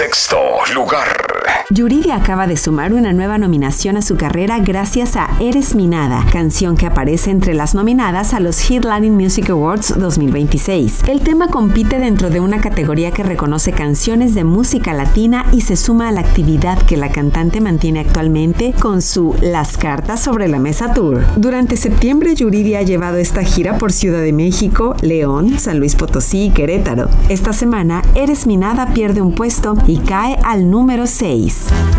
sexto lugar. Yuridia acaba de sumar una nueva nominación a su carrera gracias a Eres mi Nada, canción que aparece entre las nominadas a los Hit Latin Music Awards 2026. El tema compite dentro de una categoría que reconoce canciones de música latina y se suma a la actividad que la cantante mantiene actualmente con su Las Cartas sobre la Mesa Tour. Durante septiembre, Yuridia ha llevado esta gira por Ciudad de México, León, San Luis Potosí y Querétaro. Esta semana, Eres mi Nada pierde un puesto y cae al número 6.